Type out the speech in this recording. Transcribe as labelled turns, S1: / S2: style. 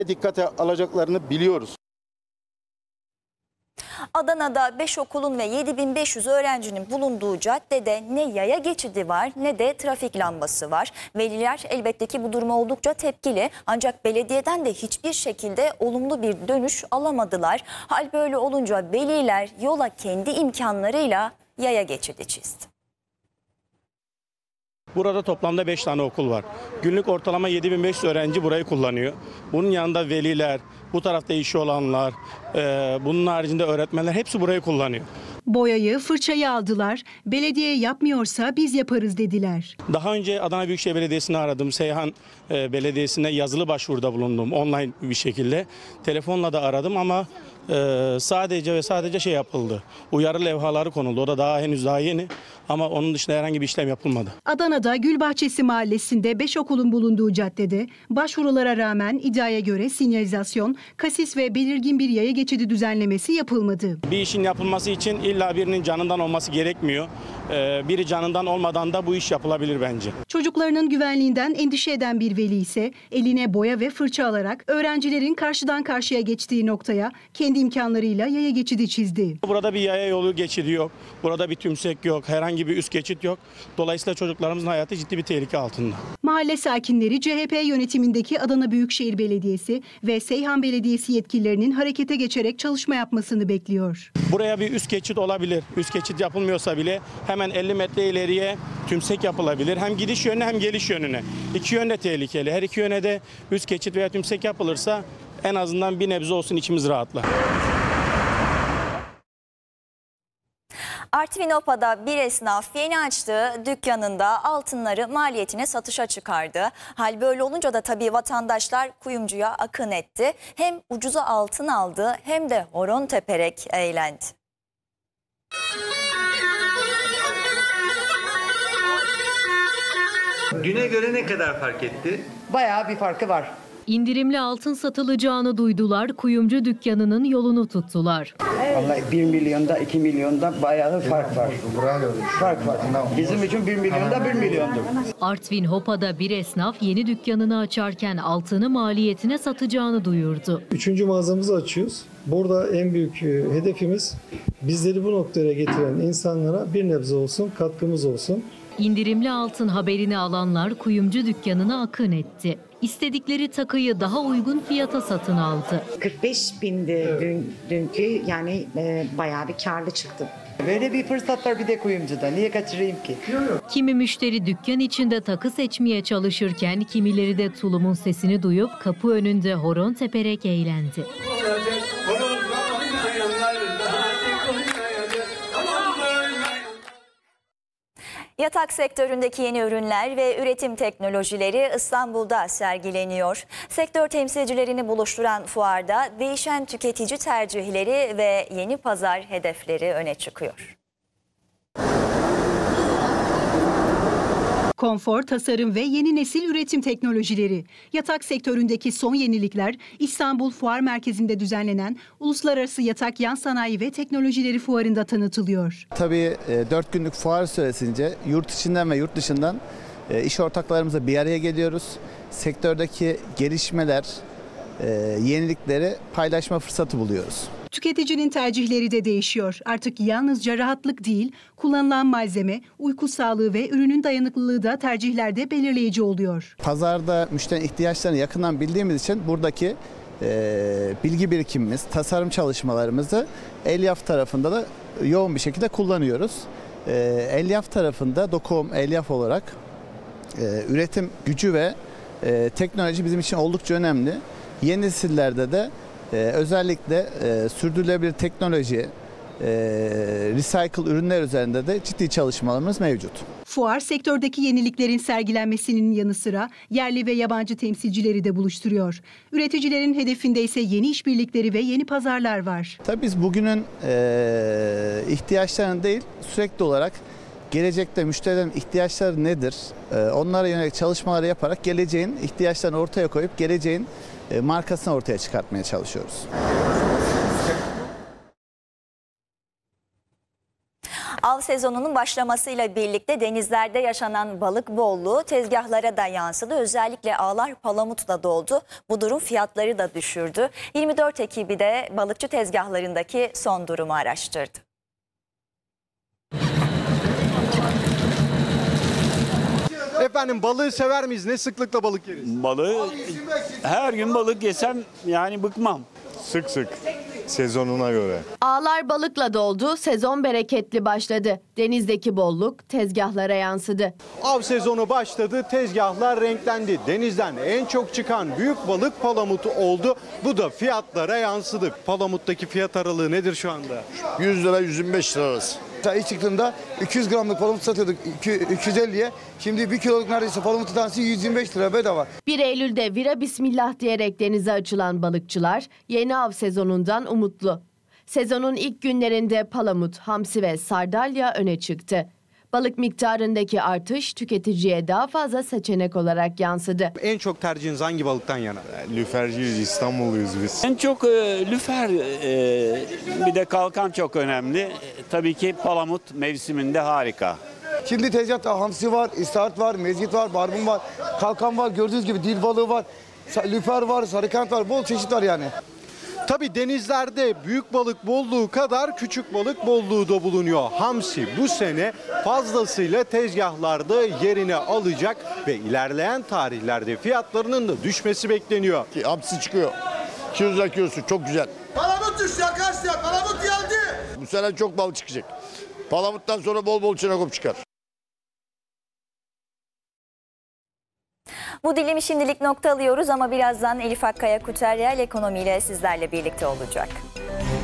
S1: Dikkate alacaklarını biliyoruz.
S2: Adana'da 5 okulun ve 7500 öğrencinin bulunduğu caddede ne yaya geçidi var ne de trafik lambası var. Veliler elbette ki bu duruma oldukça tepkili, ancak belediyeden de hiçbir şekilde olumlu bir dönüş alamadılar. Hal böyle olunca veliler yola kendi imkanlarıyla yaya geçidi çizdi.
S3: Burada toplamda 5 tane okul var. Günlük ortalama 7500 öğrenci burayı kullanıyor. Bunun yanında veliler, bu tarafta işi olanlar, bunun haricinde öğretmenler hepsi burayı kullanıyor.
S4: Boyayı, fırçayı aldılar. Belediye yapmıyorsa biz yaparız dediler.
S3: Daha önce Adana Büyükşehir Belediyesi'ni aradım. Seyhan Belediyesi'ne yazılı başvuruda bulundum online bir şekilde. Telefonla da aradım ama sadece ve sadece şey yapıldı. Uyarı levhaları konuldu. O da henüz daha yeni ama onun dışında herhangi bir işlem yapılmadı.
S4: Adana'da Gülbahçesi Mahallesi'nde 5 okulun bulunduğu caddede başvurulara rağmen iddiaya göre sinyalizasyon, kasis ve belirgin bir yaya geçidi düzenlemesi yapılmadı.
S3: Bir işin yapılması için illa birinin canından olması gerekmiyor. Biri canından olmadan da bu iş yapılabilir bence.
S4: Çocuklarının güvenliğinden endişe eden bir veli ise eline boya ve fırça alarak öğrencilerin karşıdan karşıya geçtiği noktaya kendi imkanlarıyla yaya geçidi çizdi.
S3: Burada bir yaya yolu geçidi yok. Burada bir tümsek yok. Herhangi bir üst geçit yok. Dolayısıyla çocuklarımızın hayatı ciddi bir tehlike altında.
S4: Mahalle sakinleri CHP yönetimindeki Adana Büyükşehir Belediyesi ve Seyhan Belediyesi yetkililerinin harekete geçerek çalışma yapmasını bekliyor.
S3: Buraya bir üst geçit olabilir. Üst geçit yapılmıyorsa bile hemen 50 metre ileriye tümsek yapılabilir. Hem gidiş yönüne hem geliş yönüne. İki yön de tehlikeli. Her iki yöne de üst geçit veya tümsek yapılırsa en azından bir nebze olsun içimiz rahatlar.
S2: Artvin Opa'da bir esnaf yeni açtığı dükkanında altınları maliyetine satışa çıkardı. Hal böyle olunca da tabii vatandaşlar kuyumcuya akın etti. Hem ucuza altın aldı hem de horon teperek eğlendi.
S5: Düne göre ne kadar fark etti?
S6: Bayağı bir farkı var.
S7: İndirimli altın satılacağını duydular, kuyumcu dükkanının yolunu tuttular.
S6: Vallahi 1 milyonda 2 milyonda bayağı fark var. Fark var. Bizim için 1 milyonda 1 milyondur.
S7: Artvin Hopa'da bir esnaf yeni dükkanını açarken altını maliyetine satacağını duyurdu.
S8: 3. mağazamızı açıyoruz. Burada en büyük hedefimiz bizleri bu noktaya getiren insanlara bir nebze olsun katkımız olsun.
S7: İndirimli altın haberini alanlar kuyumcu dükkanına akın etti. İstedikleri takıyı daha uygun fiyata satın aldı.
S9: 45.000'di dünkü, yani bayağı bir karlı çıktı.
S6: Böyle bir fırsat var bir de kuyumcuda. Niye kaçırayım ki?
S7: Kimi müşteri dükkan içinde takı seçmeye çalışırken kimileri de tulumun sesini duyup kapı önünde horon teperek eğlendi.
S2: Yatak sektöründeki yeni ürünler ve üretim teknolojileri İstanbul'da sergileniyor. Sektör temsilcilerini buluşturan fuarda değişen tüketici tercihleri ve yeni pazar hedefleri öne çıkıyor.
S4: Konfor, tasarım ve yeni nesil üretim teknolojileri. Yatak sektöründeki son yenilikler İstanbul Fuar Merkezi'nde düzenlenen Uluslararası Yatak Yan Sanayi ve Teknolojileri Fuarı'nda tanıtılıyor.
S10: Tabii 4 günlük fuar süresince yurt içinden ve yurt dışından iş ortaklarımızla bir araya geliyoruz. Sektördeki gelişmeler, yenilikleri paylaşma fırsatı buluyoruz.
S4: Tüketicinin tercihleri de değişiyor. Artık yalnızca rahatlık değil, kullanılan malzeme, uyku sağlığı ve ürünün dayanıklılığı da tercihlerde belirleyici oluyor.
S10: Pazarda müşterinin ihtiyaçlarını yakından bildiğimiz için buradaki bilgi birikimimiz, tasarım çalışmalarımızı Elyaf tarafında da yoğun bir şekilde kullanıyoruz. Elyaf tarafında Dokom Elyaf olarak üretim gücü ve teknoloji bizim için oldukça önemli. Yeni nesillerde de özellikle sürdürülebilir teknoloji, recycle ürünler üzerinde de ciddi çalışmalarımız mevcut.
S4: Fuar sektördeki yeniliklerin sergilenmesinin yanı sıra yerli ve yabancı temsilcileri de buluşturuyor. Üreticilerin hedefinde ise yeni işbirlikleri ve yeni pazarlar var.
S10: Tabii biz bugünün ihtiyaçlarını değil, sürekli olarak gelecekte müşterilerin ihtiyaçları nedir? Onlara yönelik çalışmalar yaparak geleceğin ihtiyaçlarını ortaya koyup geleceğin markasını ortaya çıkartmaya çalışıyoruz.
S2: Av sezonunun başlamasıyla birlikte denizlerde yaşanan balık bolluğu tezgahlara da yansıdı. Özellikle ağlar palamutla doldu. Bu durum fiyatları da düşürdü. 24 ekibi de balıkçı tezgahlarındaki son durumu araştırdı.
S11: Efendim balığı sever miyiz? Ne sıklıkla balık yeriz?
S12: Balığı her gün balık yesem yani bıkmam.
S13: Sık sık sezonuna göre.
S14: Ağlar balıkla doldu, sezon bereketli başladı. Denizdeki bolluk tezgahlara yansıdı.
S11: Av sezonu başladı, tezgahlar renklendi. Denizden en çok çıkan büyük balık palamutu oldu. Bu da fiyatlara yansıdı. Palamuttaki fiyat aralığı nedir şu anda?
S13: 100 lira 125 lira arası.
S15: İlk çıktığımda 200 gramlık palamut satıyorduk 250'ye. Şimdi 1 kiloluk neredeyse palamut tanesi 125 lira bedava.
S14: 1 Eylül'de vira bismillah diyerek denize açılan balıkçılar yeni av sezonundan umutlu. Sezonun ilk günlerinde palamut, hamsi ve sardalya öne çıktı. Balık miktarındaki artış tüketiciye daha fazla seçenek olarak yansıdı.
S11: En çok tercihiniz hangi balıktan yana?
S13: Lüferciyiz, İstanbulluyuz biz.
S12: En çok lüfer, bir de kalkan çok önemli. Tabii ki palamut mevsiminde harika.
S15: Şimdi tezgahta hamsi var, istahat var, mezgit var, barbun var, kalkan var, gördüğünüz gibi dil balığı var, lüfer var, sarıkant var, bol çeşit var yani.
S11: Tabii denizlerde büyük balık bolluğu kadar küçük balık bolluğu da bulunuyor. Hamsi bu sene fazlasıyla tezgahlarda yerini alacak ve ilerleyen tarihlerde fiyatlarının da düşmesi bekleniyor.
S13: Hamsi çıkıyor. 200 lira kilosu çok güzel.
S16: Palamut düştü arkadaşlar. Palamut geldi.
S13: Bu sene çok balık çıkacak. Palamuttan sonra bol bol çinekop çıkar.
S2: Bu dilimi şimdilik nokta alıyoruz ama birazdan Elif Akkaya Kuterya ile ekonomiyle sizlerle birlikte olacak.